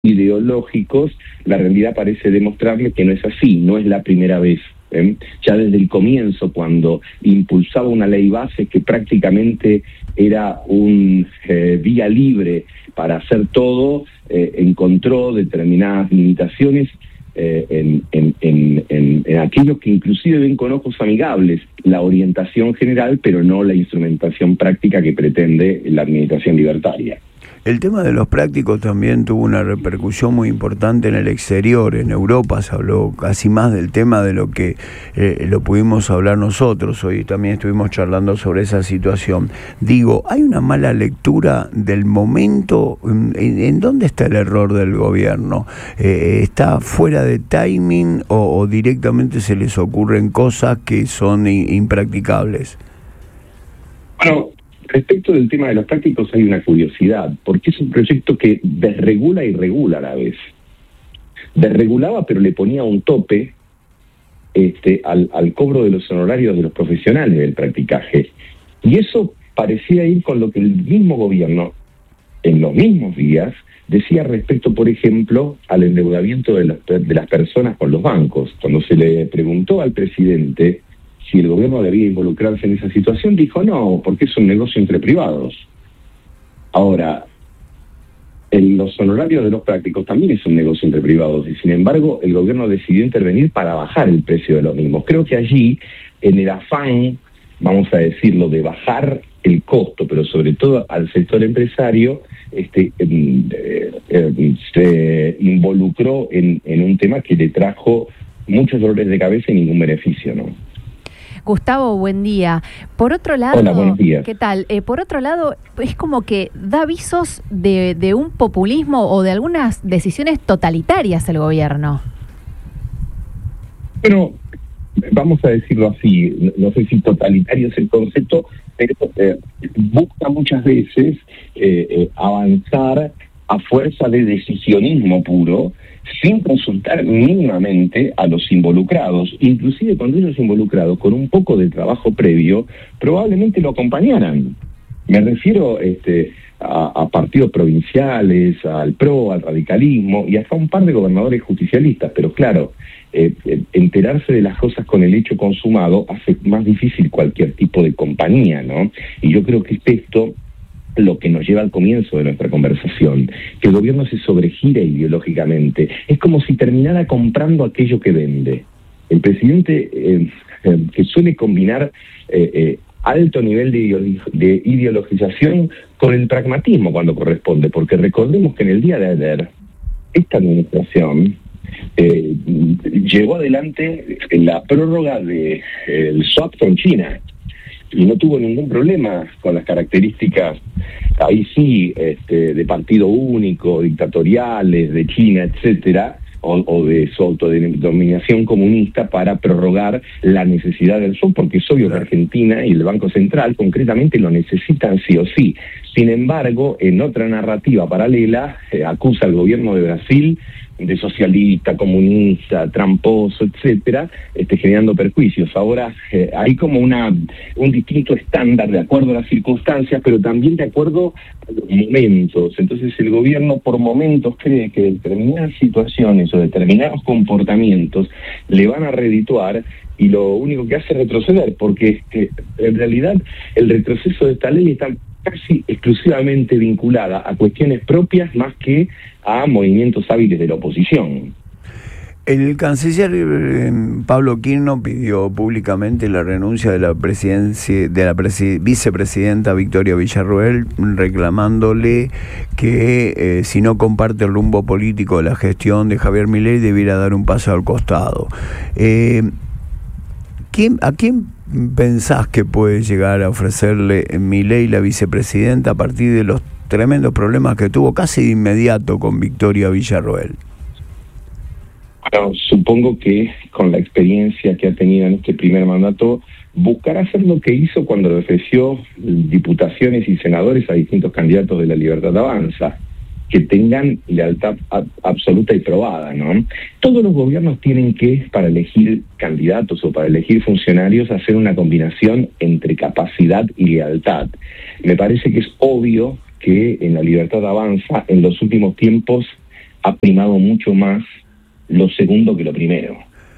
ideológicos, la realidad parece demostrarle que no es así, no es la primera vez. Ya desde el comienzo, cuando impulsaba una ley base que prácticamente era un vía libre para hacer todo, encontró determinadas limitaciones en aquellos que inclusive ven con ojos amigables la orientación general, pero no la instrumentación práctica que pretende la administración libertaria. El tema de los prácticos también tuvo una repercusión muy importante en el exterior. En Europa se habló casi más del tema de lo que lo pudimos hablar nosotros. Hoy también estuvimos charlando sobre esa situación. Digo, ¿hay una mala lectura del momento? ¿En dónde está el error del gobierno? ¿Está fuera de timing o directamente se les ocurren cosas que son impracticables? Bueno, respecto del tema de los prácticos hay una curiosidad, porque es un proyecto que desregula y regula a la vez. Desregulaba, pero le ponía un tope al cobro de los honorarios de los profesionales del practicaje. Y eso parecía ir con lo que el mismo gobierno, en los mismos días, decía respecto, por ejemplo, al endeudamiento de las personas con los bancos. Cuando se le preguntó al presidente si el gobierno debía involucrarse en esa situación, dijo no, porque es un negocio entre privados. Ahora, los honorarios de los prácticos también es un negocio entre privados, y sin embargo el gobierno decidió intervenir para bajar el precio de los mismos. Creo que allí, en el afán, vamos a decirlo, de bajar el costo, pero sobre todo al sector empresario, se involucró en un tema que le trajo muchos dolores de cabeza y ningún beneficio, ¿no? Gustavo, buen día. Por otro lado, hola, buenos días. ¿Qué tal? Por otro lado, es como que da avisos de un populismo o de algunas decisiones totalitarias el gobierno. Bueno, vamos a decirlo así, no sé si totalitario es el concepto, pero busca muchas veces avanzar a fuerza de decisionismo puro, sin consultar mínimamente a los involucrados. Inclusive cuando ellos involucrados, con un poco de trabajo previo, probablemente lo acompañaran. Me refiero a partidos provinciales, al PRO, al radicalismo, y hasta un par de gobernadores justicialistas. Pero claro, enterarse de las cosas con el hecho consumado hace más difícil cualquier tipo de compañía, ¿no? Y yo creo que esto lo que nos lleva al comienzo de nuestra conversación, que el gobierno se sobregira ideológicamente. Es como si terminara comprando aquello que vende. El presidente, que suele combinar alto nivel de ideologización con el pragmatismo cuando corresponde, porque recordemos que en el día de ayer, esta administración llevó adelante la prórroga del swap con China, y no tuvo ningún problema con las características, ahí sí, de partido único, dictatoriales, de China, etcétera, o de su autodenominación comunista, para prorrogar la necesidad del swap, porque es obvio que Argentina y el Banco Central concretamente lo necesitan sí o sí. Sin embargo, en otra narrativa paralela, acusa al gobierno de Brasil de socialista, comunista, tramposo, etcétera, generando perjuicios. Ahora hay como un distinto estándar de acuerdo a las circunstancias, pero también de acuerdo a los momentos. Entonces el gobierno por momentos cree que determinadas situaciones o determinados comportamientos le van a redituar, y lo único que hace es retroceder, porque en realidad el retroceso de esta ley está casi exclusivamente vinculada a cuestiones propias más que a movimientos hábiles de la oposición. El canciller Pablo Quirno pidió públicamente la renuncia de la vicepresidenta Victoria Villarruel, reclamándole que si no comparte el rumbo político de la gestión de Javier Milei, debiera dar un paso al costado. ¿A quién pensás que puede llegar a ofrecerle Milei la vicepresidenta a partir de los tremendos problemas que tuvo casi de inmediato con Victoria Villarruel? Bueno, supongo que con la experiencia que ha tenido en este primer mandato, buscará hacer lo que hizo cuando le ofreció diputaciones y senadores a distintos candidatos de la Libertad Avanza, que tengan lealtad absoluta y probada, ¿no? Todos los gobiernos tienen que, para elegir candidatos o para elegir funcionarios, hacer una combinación entre capacidad y lealtad. Me parece que es obvio que en la Libertad Avanza, en los últimos tiempos, ha primado mucho más lo segundo que lo primero.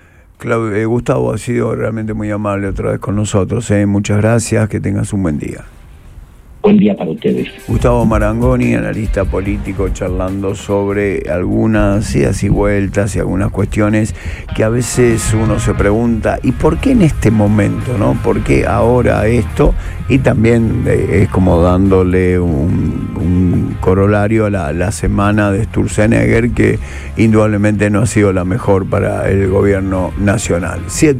Gustavo, ha sido realmente muy amable otra vez con nosotros. Muchas gracias, que tengas un buen día. Buen día para ustedes. Gustavo Marangoni, analista político, charlando sobre algunas idas y vueltas y algunas cuestiones que a veces uno se pregunta, ¿y por qué en este momento, no? ¿Por qué ahora esto? Y también es como dándole un corolario a la semana de Sturzenegger, que indudablemente no ha sido la mejor para el gobierno nacional.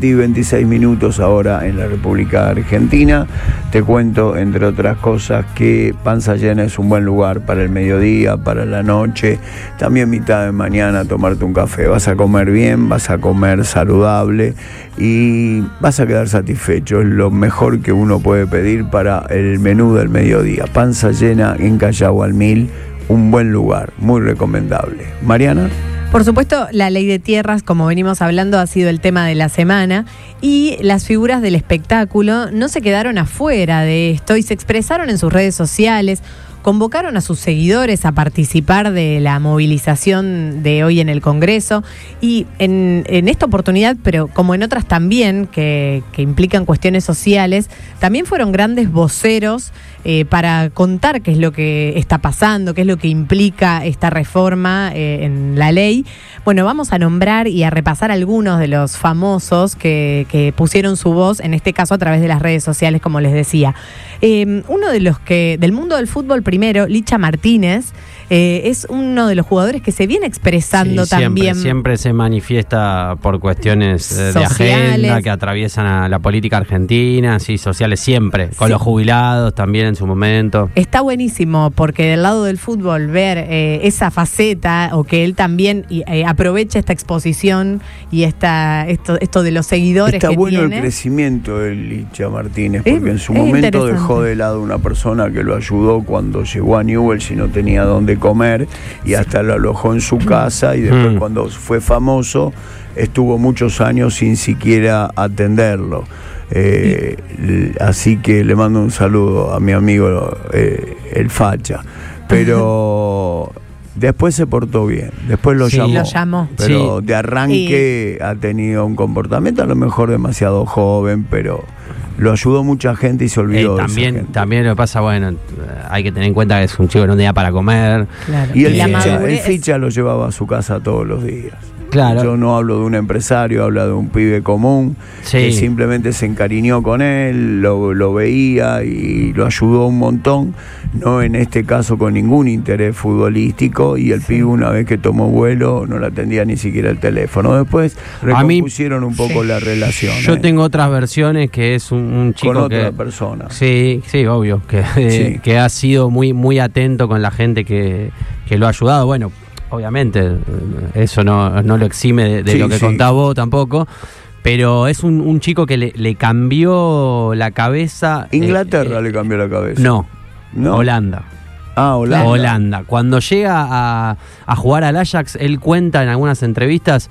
7:26 ahora en la República Argentina. Te cuento, entre otras cosas, que Panza Llena es un buen lugar para el mediodía, para la noche, también mitad de mañana tomarte un café. Vas a comer bien, vas a comer saludable y vas a quedar satisfecho. Es lo mejor que uno puede pedir para el menú del mediodía. Panza Llena en Callao al 1000, un buen lugar, muy recomendable. Mariana. Por supuesto, la ley de tierras, como venimos hablando, ha sido el tema de la semana y las figuras del espectáculo no se quedaron afuera de esto y se expresaron en sus redes sociales, convocaron a sus seguidores a participar de la movilización de hoy en el Congreso y en esta oportunidad, pero como en otras también que implican cuestiones sociales, también fueron grandes voceros para contar qué es lo que está pasando, qué es lo que implica esta reforma en la ley. Bueno, vamos a nombrar y a repasar algunos de los famosos que pusieron su voz, en este caso a través de las redes sociales, como les decía. Uno de los que, del mundo del fútbol primero, Licha Martínez, es uno de los jugadores que se viene expresando también. Siempre se manifiesta por cuestiones de agenda que atraviesan a la política argentina, sí, sociales siempre, con los jubilados también en su momento. Está buenísimo porque del lado del fútbol ver esa faceta o que él también aproveche esta exposición y esto de los seguidores está que bueno tiene. El crecimiento de Licha Martínez, porque en su momento dejó de lado una persona que lo ayudó cuando llegó a Newell's y no tenía dónde comer y hasta lo alojó en su casa y después cuando fue famoso estuvo muchos años sin siquiera atenderlo. Así que le mando un saludo a mi amigo el Facha, pero después se portó bien, después lo llamó, pero de arranque ha tenido un comportamiento a lo mejor demasiado joven, pero lo ayudó mucha gente y se olvidó también lo que pasa, bueno, hay que tener en cuenta que es un chico que no tenía para comer. Claro. Y el ficha lo llevaba a su casa todos los días. Claro. Yo no hablo de un empresario, hablo de un pibe común que simplemente se encariñó con él, lo veía y lo ayudó un montón, no en este caso con ningún interés futbolístico, y el pibe una vez que tomó vuelo no le atendía ni siquiera el teléfono. Después recompusieron un poco la relación. Yo tengo otras versiones que es un chico con otra persona. Sí, obvio, que ha sido muy, muy atento con la gente que lo ha ayudado. Bueno, obviamente, eso no lo exime de lo que contás vos tampoco, pero es un chico que le cambió la cabeza. Inglaterra le cambió la cabeza. No. Holanda. Holanda. Cuando llega a jugar al Ajax, él cuenta en algunas entrevistas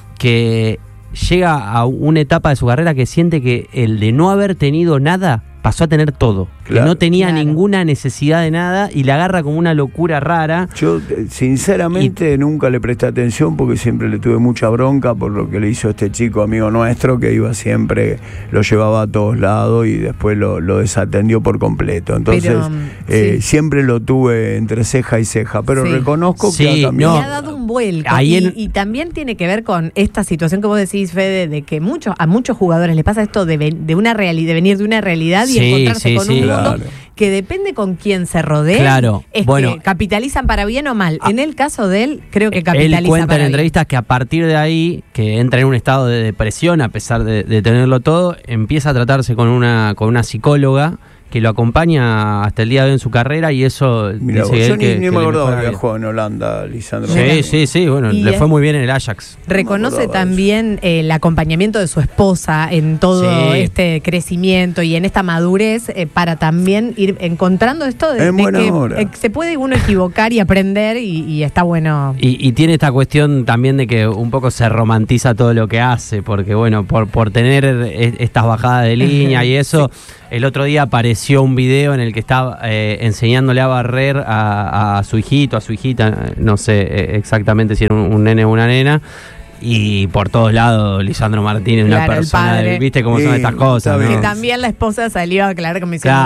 que llega a una etapa de su carrera que siente que el de no haber tenido nada pasó a tener todo, que no tenía ninguna necesidad de nada y le agarra como una locura rara. Yo sinceramente nunca le presté atención porque siempre le tuve mucha bronca por lo que le hizo este chico amigo nuestro, que iba siempre, lo llevaba a todos lados y después lo desatendió por completo. Entonces siempre lo tuve entre ceja y ceja, pero reconozco que ha cambiado. Le ha dado un vuelco y también tiene que ver con esta situación que vos decís, Fede, de que a muchos jugadores les pasa esto de venir de una realidad y encontrarse con un mundo que depende con quién se rodee. Que capitalizan para bien o mal. En el caso de él, creo que capitaliza para bien. Él cuenta en entrevistas que a partir de ahí, que entra en un estado de depresión a pesar de tenerlo todo, empieza a tratarse con una psicóloga que lo acompaña hasta el día de hoy en su carrera, y eso Mira, dice yo él ni me acordaba que había jugado en Holanda, Lisandro. Sí, bueno, le fue muy bien en el Ajax. Reconoce también el acompañamiento de su esposa en todo este crecimiento y en esta madurez para también ir encontrando esto de que se puede uno equivocar y aprender y está bueno. Y tiene esta cuestión también de que un poco se romantiza todo lo que hace, porque bueno, por tener estas bajadas de línea y eso... el otro día apareció un video en el que estaba enseñándole a barrer a su hijito, a su hijita, no sé exactamente si era un nene o una nena. Y por todos lados, Lisandro Martínez, una persona, ¿viste cómo son estas cosas? ¿no? Que también la esposa salió a aclarar como diciendo,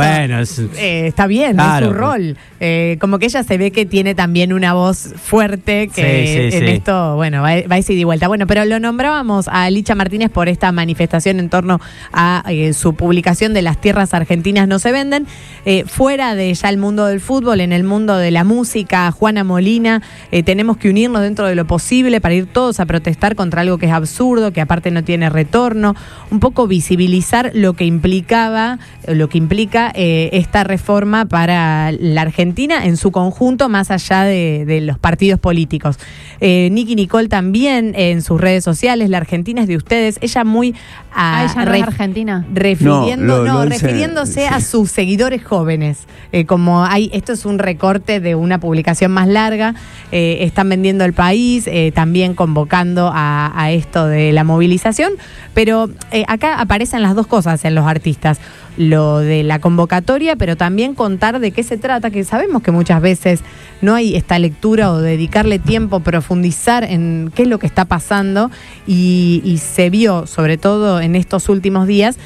está bien, claro, es su rol. Como que ella se ve que tiene también una voz fuerte, que en esto, bueno, va a ida y vuelta. Bueno, pero lo nombrábamos a Licha Martínez por esta manifestación en torno a su publicación de Las tierras argentinas no se venden. Fuera de ya el mundo del fútbol, en el mundo de la música, Juana Molina, tenemos que unirnos dentro de lo posible para ir todos a protestar contra algo que es absurdo, que aparte no tiene retorno, un poco visibilizar lo que implica esta reforma para la Argentina en su conjunto, más allá de los partidos políticos. Nicky Nicole también en sus redes sociales, la Argentina es de ustedes, ella muy ella no es argentina. Refiriéndose a sus seguidores jóvenes. Esto es un recorte de una publicación más larga, están vendiendo el país, también convocando a esto de la movilización, pero acá aparecen las dos cosas en los artistas, lo de la convocatoria, pero también contar de qué se trata, que sabemos que muchas veces no hay esta lectura o dedicarle tiempo, profundizar en qué es lo que está pasando y se vio, sobre todo en estos últimos días,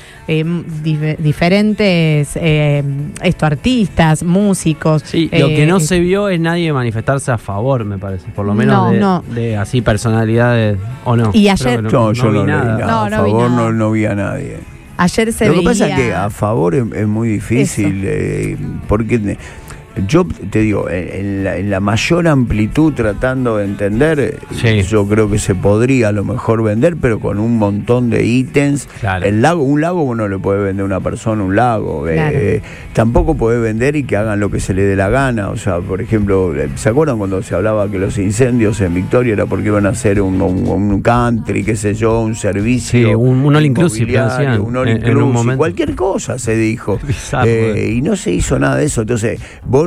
diferentes artistas, músicos. Sí, lo que no se vio es nadie manifestarse a favor, me parece, por lo menos de así personalidades, ¿o no? Y ayer yo no vi nada. A favor no vi a nadie. Ayer se veía... Lo que pasa es que a favor es muy difícil, porque yo te digo, en la mayor amplitud tratando de entender, yo creo que se podría a lo mejor vender, pero con un montón de ítems. Claro. Un lago uno le puede vender a una persona un lago. Claro. Tampoco puede vender y que hagan lo que se le dé la gana. O sea, por ejemplo, ¿se acuerdan cuando se hablaba que los incendios en Victoria era porque iban a hacer un country, qué sé yo, un servicio? Sí, un all inclusive, un all inclusive, cualquier cosa se dijo. Y no se hizo nada de eso. Entonces,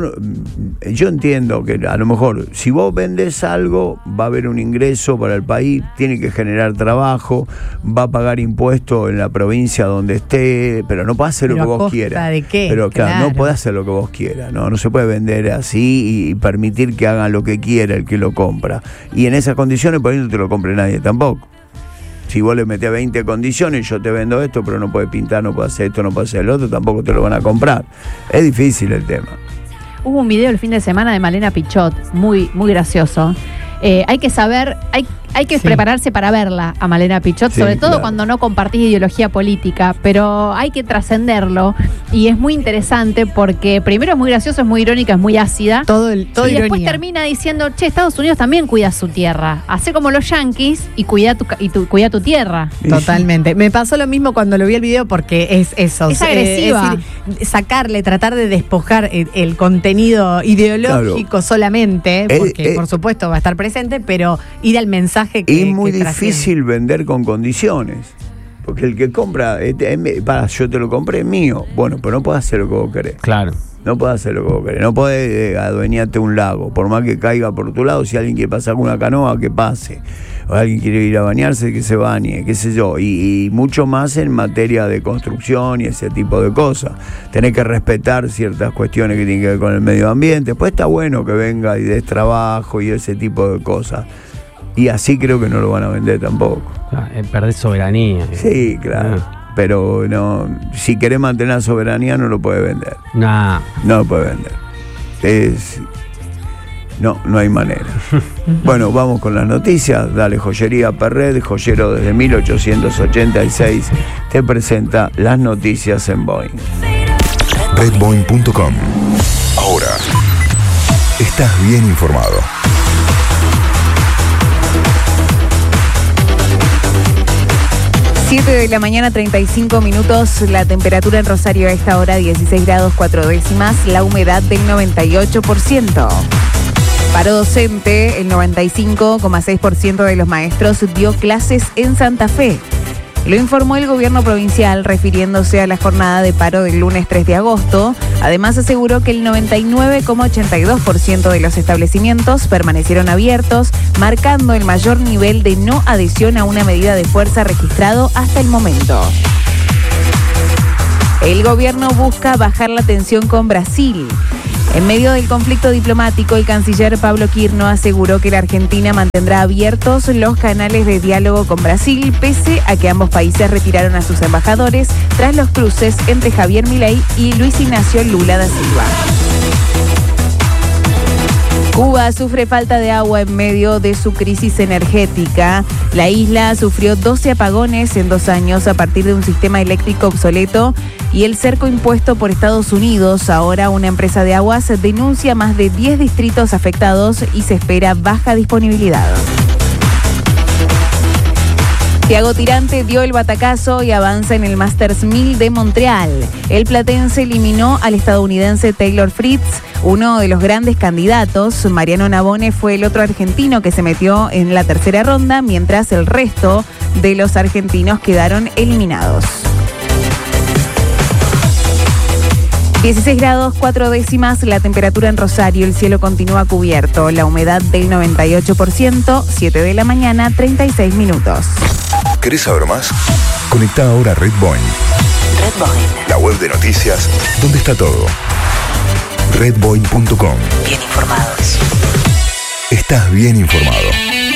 yo entiendo que a lo mejor si vos vendés algo va a haber un ingreso para el país, tiene que generar trabajo, va a pagar impuestos en la provincia donde esté, pero no puede hacer lo que vos quieras. ¿De qué? Pero claro, no puede hacer lo que vos quieras, no se puede vender así y permitir que hagan lo que quiera el que lo compra. Y en esas condiciones por ahí no te lo compre nadie tampoco. Si vos le metés 20 condiciones, yo te vendo esto, pero no puedes pintar, no puedes hacer esto, no puedes hacer el otro, tampoco te lo van a comprar. Es difícil el tema. Hubo un video el fin de semana de Malena Pichot, muy, muy gracioso. Hay que saber, hay que prepararse para verla a Malena Pichot, sobre todo cuando no compartís ideología política, pero hay que trascenderlo y es muy interesante porque primero es muy gracioso, es muy irónica, es muy ácida. Todo y ironía. Después termina diciendo, Estados Unidos también cuida su tierra, hace como los yanquis y cuida tu tierra. Totalmente. Me pasó lo mismo cuando lo vi el video porque es eso. Es agresiva. Es decir, tratar de despojar el contenido ideológico solamente, porque por supuesto va a estar presente, pero ir al mensaje que es muy que difícil vender con condiciones, porque el que compra, yo te lo compré, es mío. Bueno, pero no podés hacer lo que vos querés. Claro. No podés hacer lo que vos querés. No podés adueñarte un lago, por más que caiga por tu lado. Si alguien quiere pasar con una canoa, que pase. O alguien quiere ir a bañarse, que se bañe, qué sé yo. Y mucho más en materia de construcción y ese tipo de cosas. Tenés que respetar ciertas cuestiones que tienen que ver con el medio ambiente. Después está bueno que venga y des trabajo y ese tipo de cosas. Y así creo que no lo van a vender tampoco. Perdés soberanía. Sí, claro. Pero no, si querés mantener la soberanía no lo puede vender. No lo puede vender. No hay manera. Bueno, vamos con las noticias. Dale, Joyería Perret, joyero desde 1886, te presenta las noticias en Boeing. Redboeing.com. Ahora estás bien informado. 7 de la mañana, 35 minutos, la temperatura en Rosario a esta hora 16 grados 4 décimas, la humedad del 98%. Paro docente, el 95,6% de los maestros dio clases en Santa Fe. Lo informó el gobierno provincial refiriéndose a la jornada de paro del lunes 3 de agosto. Además aseguró que el 99,82% de los establecimientos permanecieron abiertos, marcando el mayor nivel de no adhesión a una medida de fuerza registrado hasta el momento. El gobierno busca bajar la tensión con Brasil. En medio del conflicto diplomático, el canciller Pablo Quirno aseguró que la Argentina mantendrá abiertos los canales de diálogo con Brasil, pese a que ambos países retiraron a sus embajadores tras los cruces entre Javier Milei y Luis Ignacio Lula da Silva. Cuba sufre falta de agua en medio de su crisis energética. La isla sufrió 12 apagones en 2 años a partir de un sistema eléctrico obsoleto y el cerco impuesto por Estados Unidos. Ahora una empresa de aguas denuncia más de 10 distritos afectados y se espera baja disponibilidad. Thiago Tirante dio el batacazo y avanza en el Masters 1000 de Montreal. El platense eliminó al estadounidense Taylor Fritz, uno de los grandes candidatos. Mariano Navone fue el otro argentino que se metió en la tercera ronda, mientras el resto de los argentinos quedaron eliminados. 16 grados 4 décimas la temperatura en Rosario, el cielo continúa cubierto, la humedad del 98%, 7 de la mañana, 36 minutos. ¿Querés saber más? Conecta ahora a Redboin. Redboin. La web de noticias, donde está todo. Redboin.com. Bien informados. Estás bien informado.